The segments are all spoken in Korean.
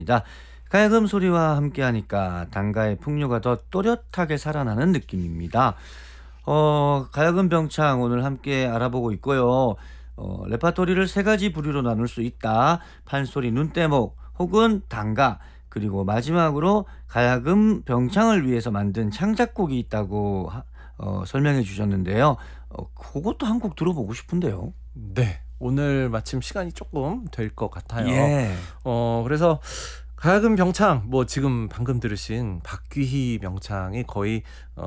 가야금 소리와 함께하니까 단가의 풍류가 더 또렷하게 살아나는 느낌입니다. 가야금 병창 오늘 함께 알아보고 있고요. 레파토리를 세 가지 부류로 나눌 수 있다. 판소리, 눈대목 혹은 단가, 그리고 마지막으로 가야금 병창을 위해서 만든 창작곡이 있다고 설명해 주셨는데요. 그것도 한 곡 들어보고 싶은데요. 네. 오늘 마침 시간이 조금 될 것 같아요. 예. 그래서 가야금 병창 뭐 지금 방금 들으신 박귀희 명창이 거의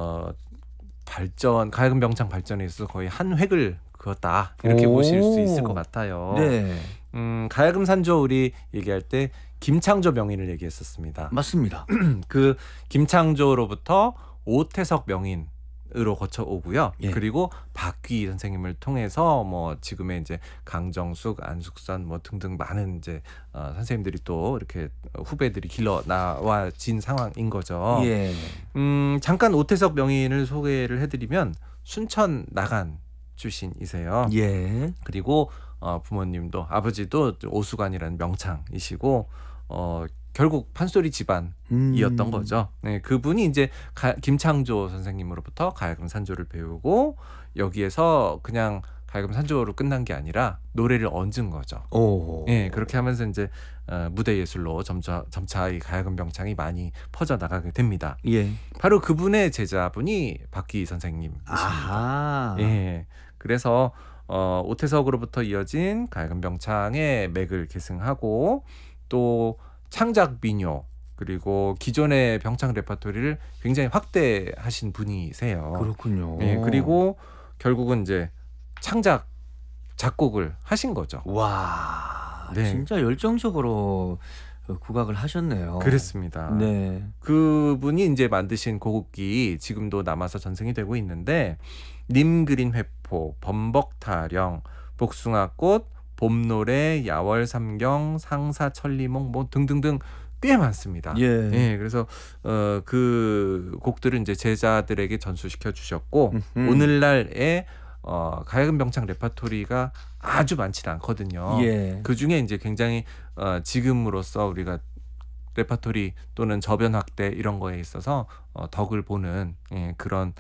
가야금 병창 발전에 있어서 거의 한 획을 그었다. 이렇게 오. 보실 수 있을 것 같아요. 네, 가야금 산조 우리 얘기할 때 김창조 명인을 얘기했었습니다. 맞습니다. 그 김창조로부터 오태석 명인으로 거쳐오고요. 예. 그리고 박귀 선생님을 통해서 뭐 지금의 이제 강정숙, 안숙선 뭐 등등 많은 이제 선생님들이 또 이렇게 후배들이 길러 나와진 상황인 거죠. 예. 잠깐 오태석 명인을 소개를 해드리면 순천 나간 출신이세요. 예. 그리고 부모님도 아버지도 오수관이라는 명창이시고 결국 판소리 집안이었던 거죠. 네, 그분이 이제 김창조 선생님으로부터 가야금 산조를 배우고 여기에서 그냥 가야금 산조로 끝난 게 아니라 노래를 얹은 거죠. 오. 예, 그렇게 하면서 이제 무대 예술로 점차 이 가야금 병창이 많이 퍼져 나가게 됩니다. 예. 바로 그분의 제자분이 박귀 선생님이십니다. 아하. 예, 그래서 오태석으로부터 이어진 가야금 병창의 맥을 계승하고 또 창작 민요 그리고 기존의 병창 레퍼토리를 굉장히 확대하신 분이세요. 그렇군요. 예, 그리고 결국은 이제 창작 작곡을 하신 거죠. 와. 네. 진짜 열정적으로 국악을 하셨네요. 그랬습니다. 네. 그분이 이제 만드신 곡이 지금도 남아서 전승이 되고 있는데 님그린 회포, 범벅타령, 복숭아꽃, 봄노래, 야월삼경, 상사천리몽 뭐 등등등 꽤 많습니다. 예. 그래서 그 곡들을 이제 제자들에게 전수시켜 주셨고 음흠. 오늘날의 가야금 병창 레퍼토리가 아주 많지는 않거든요. 예. 그 중에 이제 굉장히 지금으로서 우리가 레퍼토리 또는 저변 확대 이런 거에 있어서 덕을 보는 그런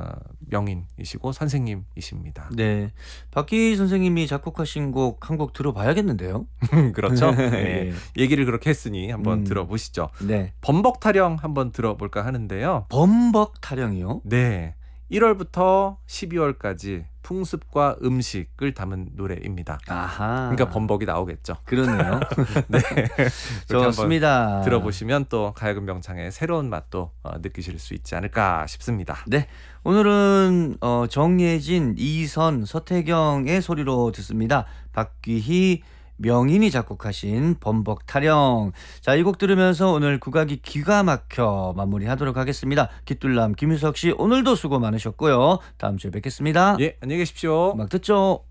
명인이시고 선생님이십니다. 네. 박기 선생님이 작곡하신 곡 한 곡 들어봐야겠는데요. 그렇죠? 네. 예. 얘기를 그렇게 했으니 한번 들어보시죠. 네. 범벅타령 한번 들어볼까 하는데요. 범벅 타령이요? 네. 1월부터 12월까지 풍습과 음식을 담은 노래입니다. 아하. 그러니까 범벅이 나오겠죠. 그러네요. 네. 그렇게 좋습니다. 한번 들어보시면 또 가야금 병창의 새로운 맛도 느끼실 수 있지 않을까 싶습니다. 네. 오늘은 정예진, 이선, 서태경의 소리로 듣습니다. 박귀희 명인이 작곡하신 범벅 타령. 자, 이 곡 들으면서 오늘 국악이 기가 막혀 마무리하도록 하겠습니다. 깃둘남 김유석 씨 오늘도 수고 많으셨고요. 다음 주에 뵙겠습니다. 예, 안녕히 계십시오. 음악 듣죠.